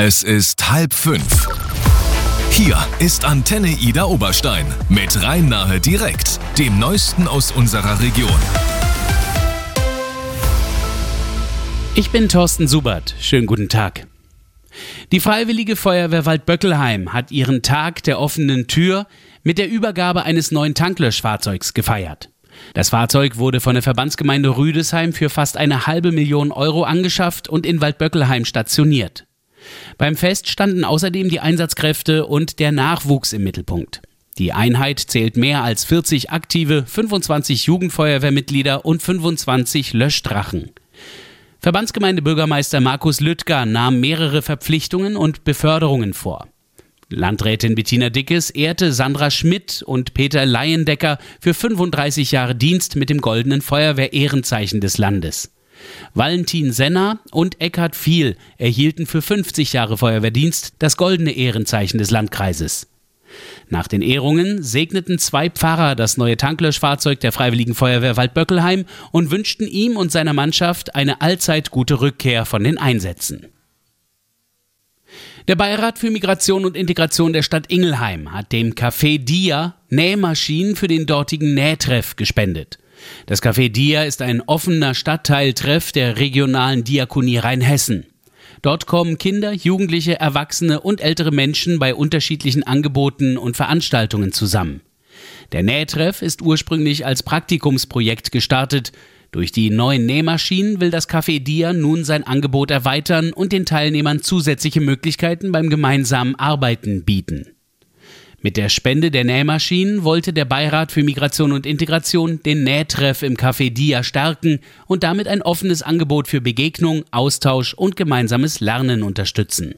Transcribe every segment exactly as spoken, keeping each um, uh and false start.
Es ist halb fünf. Hier ist Antenne Ida Oberstein mit Rhein-Nahe direkt, dem Neuesten aus unserer Region. Ich bin Thorsten Subert. Schönen guten Tag. Die Freiwillige Feuerwehr Waldböckelheim hat ihren Tag der offenen Tür mit der Übergabe eines neuen Tanklöschfahrzeugs gefeiert. Das Fahrzeug wurde von der Verbandsgemeinde Rüdesheim für fast eine halbe Million Euro angeschafft und in Waldböckelheim stationiert. Beim Fest standen außerdem die Einsatzkräfte und der Nachwuchs im Mittelpunkt. Die Einheit zählt mehr als vierzig aktive, fünfundzwanzig Jugendfeuerwehrmitglieder und fünfundzwanzig Löschdrachen. Verbandsgemeindebürgermeister Markus Lüttger nahm mehrere Verpflichtungen und Beförderungen vor. Landrätin Bettina Dickes ehrte Sandra Schmidt und Peter Leyendecker für fünfunddreißig Jahre Dienst mit dem Goldenen Feuerwehr-Ehrenzeichen des Landes. Valentin Senner und Eckhard Viel erhielten für fünfzig Jahre Feuerwehrdienst das Goldene Ehrenzeichen des Landkreises. Nach den Ehrungen segneten zwei Pfarrer das neue Tanklöschfahrzeug der Freiwilligen Feuerwehr Waldböckelheim und wünschten ihm und seiner Mannschaft eine allzeit gute Rückkehr von den Einsätzen. Der Beirat für Migration und Integration der Stadt Ingelheim hat dem Café Dia Nähmaschinen für den dortigen Nähtreff gespendet. Das Café Dia ist ein offener Stadtteiltreff der regionalen Diakonie Rheinhessen. Dort kommen Kinder, Jugendliche, Erwachsene und ältere Menschen bei unterschiedlichen Angeboten und Veranstaltungen zusammen. Der Nähtreff ist ursprünglich als Praktikumsprojekt gestartet. Durch die neuen Nähmaschinen will das Café Dia nun sein Angebot erweitern und den Teilnehmern zusätzliche Möglichkeiten beim gemeinsamen Arbeiten bieten. Mit der Spende der Nähmaschinen wollte der Beirat für Migration und Integration den Nähtreff im Café Dia stärken und damit ein offenes Angebot für Begegnung, Austausch und gemeinsames Lernen unterstützen.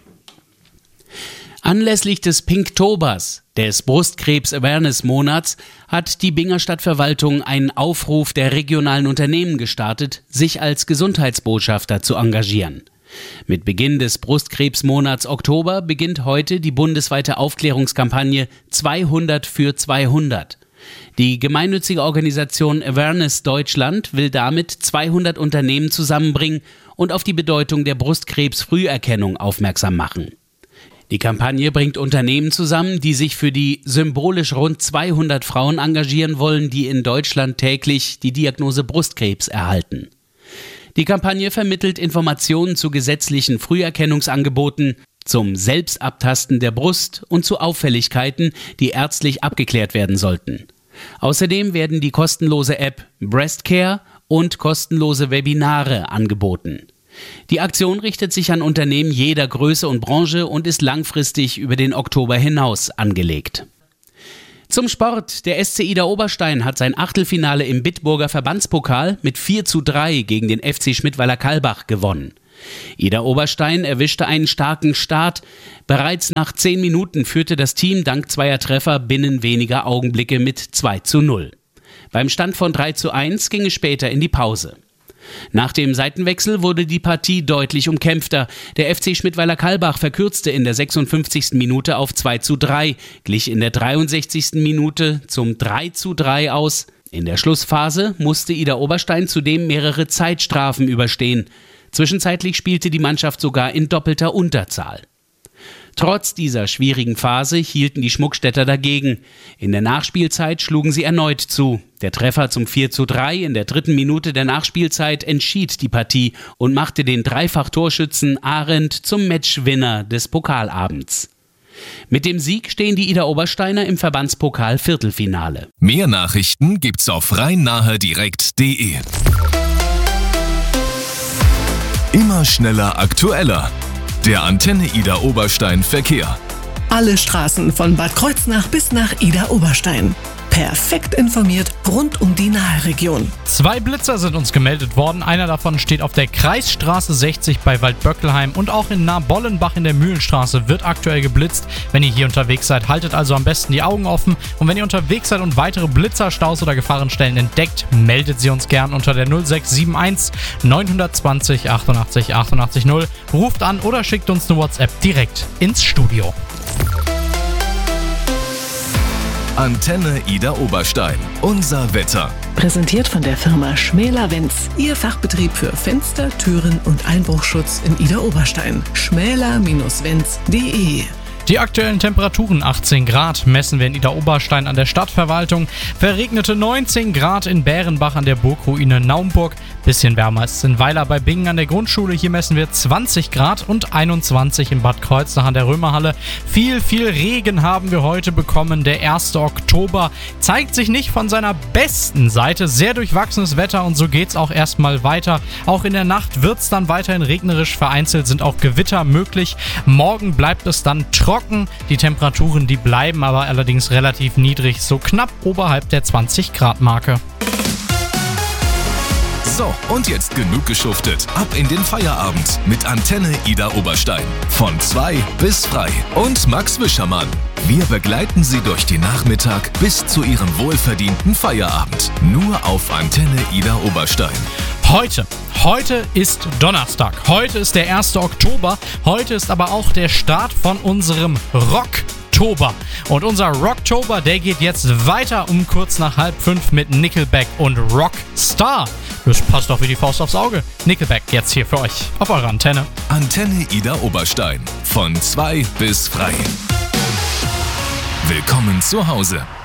Anlässlich des Pinktobers, des Brustkrebs-Awareness-Monats, hat die Binger Stadtverwaltung einen Aufruf der regionalen Unternehmen gestartet, sich als Gesundheitsbotschafter zu engagieren. Mit Beginn des Brustkrebsmonats Oktober beginnt heute die bundesweite Aufklärungskampagne zweihundert für zweihundert. Die gemeinnützige Organisation Awareness Deutschland will damit zweihundert Unternehmen zusammenbringen und auf die Bedeutung der Brustkrebsfrüherkennung aufmerksam machen. Die Kampagne bringt Unternehmen zusammen, die sich für die symbolisch rund zweihundert Frauen engagieren wollen, die in Deutschland täglich die Diagnose Brustkrebs erhalten. Die Kampagne vermittelt Informationen zu gesetzlichen Früherkennungsangeboten, zum Selbstabtasten der Brust und zu Auffälligkeiten, die ärztlich abgeklärt werden sollten. Außerdem werden die kostenlose App Breastcare und kostenlose Webinare angeboten. Die Aktion richtet sich an Unternehmen jeder Größe und Branche und ist langfristig über den Oktober hinaus angelegt. Zum Sport. Der S C Ida Oberstein hat sein Achtelfinale im Bitburger Verbandspokal mit vier zu drei gegen den F C Schmidtweiler-Kalbach gewonnen. Ida Oberstein erwischte einen starken Start. Bereits nach zehn Minuten führte das Team dank zweier Treffer binnen weniger Augenblicke mit zwei zu null. Beim Stand von drei zu eins ging es später in die Pause. Nach dem Seitenwechsel wurde die Partie deutlich umkämpfter. Der F C Schmidtweiler-Kalbach verkürzte in der sechsundfünfzigsten Minute auf zwei zu drei, glich in der dreiundsechzigsten Minute zum drei zu drei aus. In der Schlussphase musste Ida Oberstein zudem mehrere Zeitstrafen überstehen. Zwischenzeitlich spielte die Mannschaft sogar in doppelter Unterzahl. Trotz dieser schwierigen Phase hielten die Schmuckstädter dagegen. In der Nachspielzeit schlugen sie erneut zu. Der Treffer zum vier zu drei in der dritten Minute der Nachspielzeit entschied die Partie und machte den Dreifach-Torschützen Arendt zum Matchwinner des Pokalabends. Mit dem Sieg stehen die Ida Obersteiner im Verbandspokal-Viertelfinale. Mehr Nachrichten gibt's auf rhein-nahe direkt punkt de. Immer schneller, aktueller. Der Antenne Ida Oberstein Verkehr. Alle Straßen von Bad Kreuznach bis nach Ida Oberstein. Perfekt informiert rund um die Naheregion. Zwei Blitzer sind uns gemeldet worden. Einer davon steht auf der Kreisstraße sechzig bei Waldböckelheim und auch in Nahbollenbach in der Mühlenstraße wird aktuell geblitzt. Wenn ihr hier unterwegs seid, haltet also am besten die Augen offen. Und wenn ihr unterwegs seid und weitere Blitzer, Staus oder Gefahrenstellen entdeckt, meldet sie uns gern unter der null sechs sieben eins neun zwei null achtundachtzig achtundachtzig null. Ruft an oder schickt uns eine WhatsApp direkt ins Studio. Antenne Ida Oberstein. Unser Wetter. Präsentiert von der Firma Schmäler-Wenz. Ihr Fachbetrieb für Fenster, Türen und Einbruchschutz in Idar-Oberstein. schmäler Bindestrich wenz punkt de. Die aktuellen Temperaturen achtzehn Grad messen wir in Idar-Oberstein an der Stadtverwaltung, verregnete neunzehn Grad in Bärenbach an der Burgruine Naumburg, bisschen wärmer ist es in Weiler bei Bingen an der Grundschule, hier messen wir zwanzig Grad und einundzwanzig in Bad Kreuznach an der Römerhalle. Viel, viel Regen haben wir heute bekommen, der erste Oktober zeigt sich nicht von seiner besten Seite, sehr durchwachsenes Wetter und so geht's auch erstmal weiter. Auch in der Nacht wird's dann weiterhin regnerisch, vereinzelt sind auch Gewitter möglich, morgen bleibt es dann trocken. Die Temperaturen, die bleiben aber allerdings relativ niedrig, so knapp oberhalb der zwanzig Grad Marke. So, und jetzt genug geschuftet. Ab in den Feierabend mit Antenne Idar Oberstein. Von zwei bis frei. Und Max Wischermann. Wir begleiten Sie durch den Nachmittag bis zu Ihrem wohlverdienten Feierabend. Nur auf Antenne Idar Oberstein. Heute, heute ist Donnerstag. Heute ist der erste Oktober. Heute ist aber auch der Start von unserem Rocktober. Und unser Rocktober, der geht jetzt weiter um kurz nach halb fünf mit Nickelback und Rockstar. Das passt doch wie die Faust aufs Auge. Nickelback jetzt hier für euch auf eurer Antenne. Antenne Idar Oberstein. Von zwei bis frei. Willkommen zu Hause.